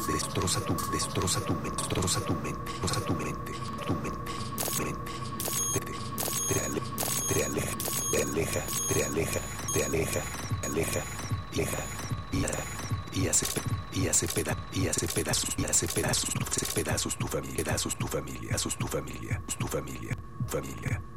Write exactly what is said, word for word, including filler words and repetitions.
destroza tu, destroza tu mente, destroza tu mente, destroza tu mente, tu mente, mente, te, te, te, ale, te aleja, te aleja, te aleja, te aleja, te aleja, aleja, y, y hace, y hace peda, y hace pedazos, y hace pedazos, hace pedazos tu familia, pedazos tu familia, pedazos tu familia, tu familia, familia.